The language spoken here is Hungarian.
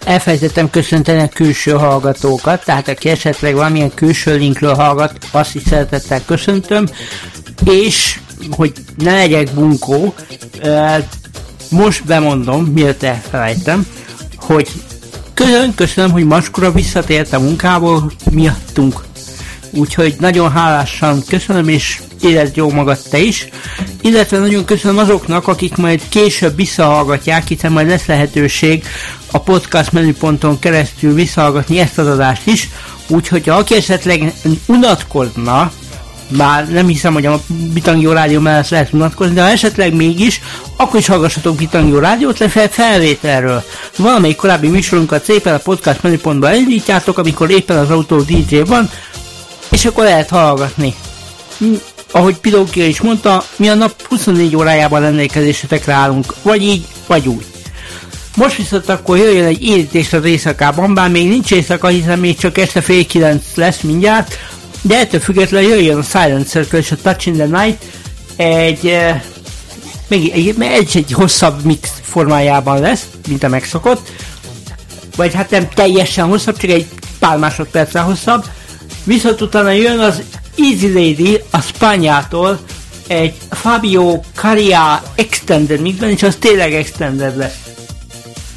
elfelejtettem köszönteni a külső hallgatókat, tehát aki esetleg valamilyen külső linkről hallgat, azt is szeretettel köszöntöm, és hogy ne legyek bunkó, most bemondom, miért elfelejtem, hogy köszönöm, hogy Macskura visszatért a munkából miattunk. Úgyhogy nagyon hálásan köszönöm, és érezd jó magad te is. Illetve nagyon köszönöm azoknak, akik majd később visszahallgatják, hiszen majd lesz lehetőség a podcast menüponton keresztül visszahallgatni ezt az adást is. Úgyhogy ha aki esetleg unatkozna, bár nem hiszem, hogy a Bitangió Rádió mellett lehet unatkozni, de ha esetleg mégis, akkor is hallgassatok Bitangió Rádiót felvételről. Valamelyik korábbi műsorunkat szépen a podcast menüpontban elindítjátok, amikor éppen az autó DJ van, és akkor lehet hallgatni. Ahogy Pinocchio is mondta, mi a nap 24 órájában rendelkezésetekre állunk, vagy így, vagy úgy. Most viszont akkor jöjjön egy érítés az éjszakában, bár még nincs éjszaka, hiszen még csak este 8:30 lesz mindjárt, de ettől függetlenül jöjjön a Silent Circle és a Touch in the Night egy hosszabb mix formájában lesz, mint a megszokott, vagy hát nem teljesen hosszabb, csak egy pár másodperccel hosszabb. Viszont utána jön az Easy Lady a Spanyától, egy Fabio Caria Extended mixben, és az tényleg Extended lesz.